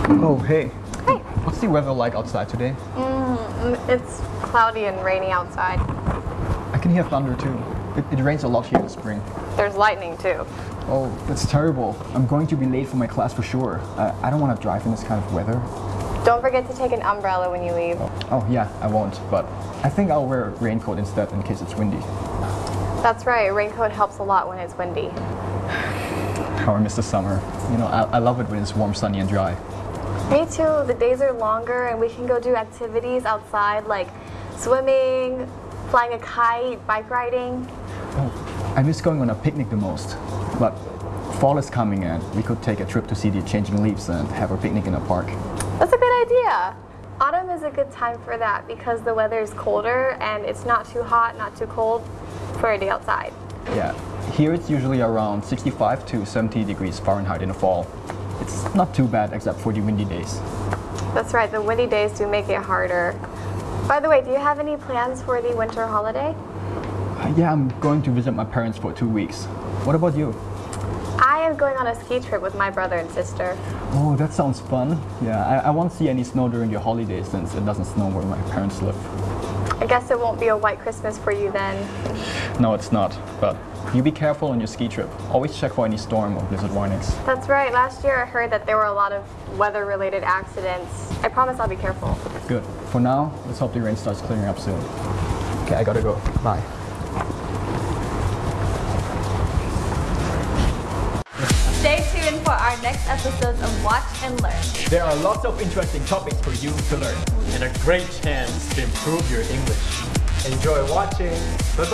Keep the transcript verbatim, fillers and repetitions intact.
Oh, hey. Hey. What's the weather like outside today? Mm, it's cloudy and rainy outside. I can hear thunder too. It, it rains a lot here in the spring. There's lightning too. Oh, that's terrible. I'm going to be late for my class for sure. Uh, I don't want to drive in this kind of weather. Don't forget to take an umbrella when you leave. Oh, oh yeah, I won't, but I think I'll wear a raincoat instead in case it's windy. That's right, a raincoat helps a lot when it's windy. How I miss the summer. You know, I, I love it when it's warm, sunny, and dry. Me too. The days are longer and we can go do activities outside like swimming, flying a kite, bike riding. Oh, I miss going on a picnic the most. But fall is coming and we could take a trip to see the changing leaves and have a picnic in a park. That's a good idea. Autumn is a good time for that because the weather is colder and it's not too hot, not too cold for a day outside. Yeah, here it's usually around sixty-five to seventy degrees Fahrenheit in the fall. It's not too bad except for the windy days. That's right, the windy days do make it harder. By the way, do you have any plans for the winter holiday? Uh, yeah, I'm going to visit my parents for two weeks. What about you? I am going on a ski trip with my brother and sister. Oh, that sounds fun. Yeah, I, I won't see any snow during the holidays since it doesn't snow where my parents live. I guess it won't be a white Christmas for you then. No, it's not. But you be careful on your ski trip. Always check for any storm or blizzard warnings. That's right. Last year I heard that there were a lot of weather-related accidents. I promise I'll be careful. Good. For now, let's hope the rain starts clearing up soon. Okay, I gotta go. Bye. Stay tuned for our next episodes of Watch and Learn. There are lots of interesting topics for you to learn. And a great chance to improve your English. Enjoy watching. Bye-bye.